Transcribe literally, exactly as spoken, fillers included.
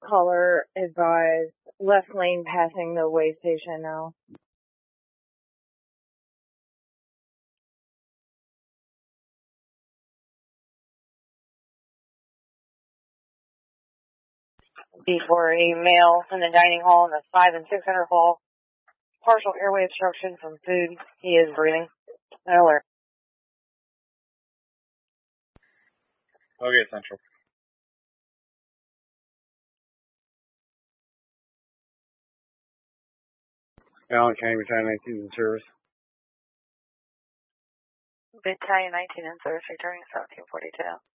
Caller advised left lane passing the way station now. Before a male in the dining hall in the five and six hundred hall. Partial airway obstruction from food. He is breathing. Alert. Okay, Central. Allen County Battalion nineteen in service. Battalion nineteen in service, returning seventeen forty-two.